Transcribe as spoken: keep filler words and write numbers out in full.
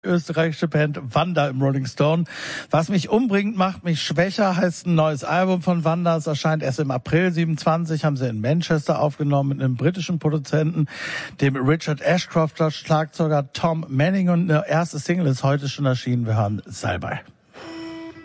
österreichische Band Wanda im Rolling Stone. Was mich umbringt, macht mich schwächer, heißt ein neues Album von Wanda. Es erscheint erst im April siebenundzwanzig, haben sie in Manchester aufgenommen mit einem britischen Produzenten, dem Richard Ashcroft, Schlagzeuger Tom Manning, und eine erste Single ist heute schon erschienen. Wir hören Salbei.